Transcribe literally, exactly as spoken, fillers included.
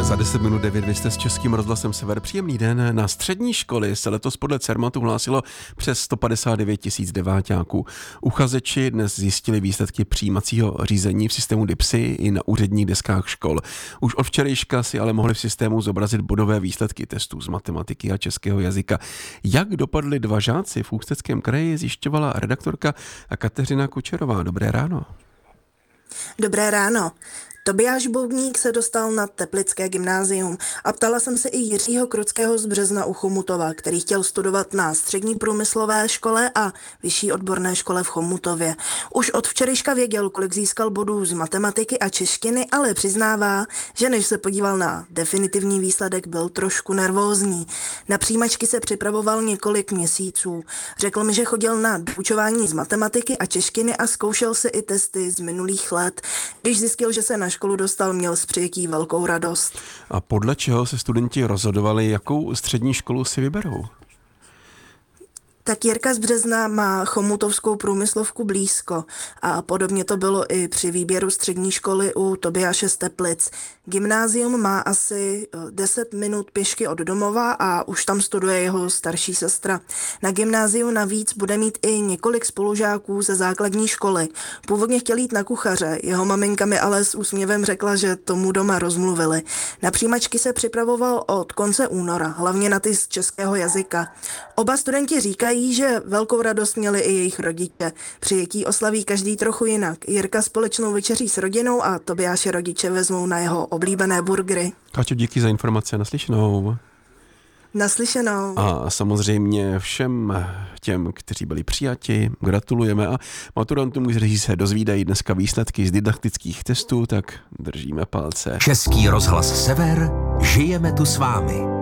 Za deset minut devět vy jste s Českým rozhlasem Sever. Příjemný den. Na střední školy se letos podle Cermatu hlásilo přes sto padesát devět tisíc deváťáků. Uchazeči dnes zjistili výsledky přijímacího řízení v systému DIPSY i na úředních deskách škol. Už od včerejška si ale mohli v systému zobrazit bodové výsledky testů z matematiky a českého jazyka. Jak dopadli dva žáci v Ústeckém kraji, zjišťovala redaktorka Kateřina Kučerová. Dobré ráno. Dobré ráno. Tobiáš Boubník se dostal na Teplické gymnázium a ptala jsem se i Jiřího Kruckého z Března u Chomutova, který chtěl studovat na střední průmyslové škole a vyšší odborné škole v Chomutově. Už od včerejška věděl, kolik získal bodů z matematiky a češtiny, ale přiznává, že než se podíval na definitivní výsledek, byl trošku nervózní. Na přijímačky se připravoval několik měsíců. Řekl mi, že chodil na doučování z matematiky a češtiny a zkoušel si i testy z minulých let. Když zjistil, že se na školu dostal, měl z přijetí velkou radost. A podle čeho se studenti rozhodovali, jakou střední školu si vyberou? Tak Jirka z Března má chomutovskou průmyslovku blízko a podobně to bylo i při výběru střední školy u Tobiáše z Teplic. Gymnázium má asi deset minut pěšky od domova a už tam studuje jeho starší sestra. Na gymnáziu navíc bude mít i několik spolužáků ze základní školy. Původně chtěl jít na kuchaře, jeho maminka mi ale s úsměvem řekla, že tomu doma rozmluvili. Na přijímačky se připravoval od konce února, hlavně na ty z českého jazyka. Oba studenti říkají, že velkou radost měli i jejich rodiče. Přijetí oslaví každý trochu jinak. Jirka společnou večeří s rodinou a Tobiáše rodiče vezmou na jeho oblíbené burgery. Káťo, díky za informace, naslyšenou. Naslyšenou. A samozřejmě všem těm, kteří byli přijati, gratulujeme a maturantům, kteří se dozvídají dneska výsledky z didaktických testů, tak držíme palce. Český rozhlas Sever, žijeme tu s vámi.